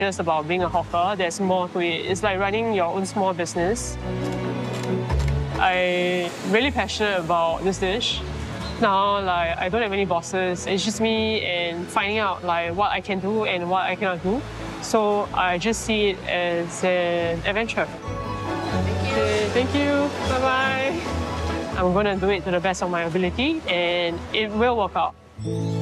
just about being a hawker. There's more to it. It's like running your own small business. I'm really passionate about this dish. Now, I don't have any bosses. It's just me and finding out what I can do and what I cannot do. So I just see it as an adventure. Thank you. Bye-bye. I'm going to do it to the best of my ability, and it will work out.